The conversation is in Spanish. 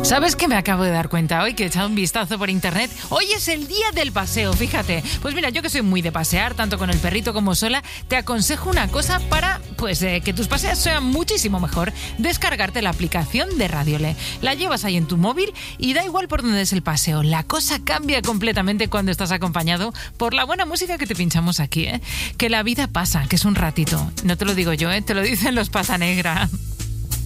¿Sabes qué me acabo de dar cuenta hoy? Que he echado un vistazo por internet. Hoy es el día del paseo, fíjate. Pues mira, yo que soy muy de pasear, tanto con el perrito como sola, te aconsejo una cosa para que tus paseos sean muchísimo mejor. Descargarte la aplicación de Radiole. La llevas ahí en tu móvil y da igual por dónde es el paseo. La cosa cambia completamente cuando estás acompañado por la buena música que te pinchamos aquí, ¿eh? Que la vida pasa, que es un ratito. No te lo digo yo, ¿eh? Te lo dicen los Pata Negra.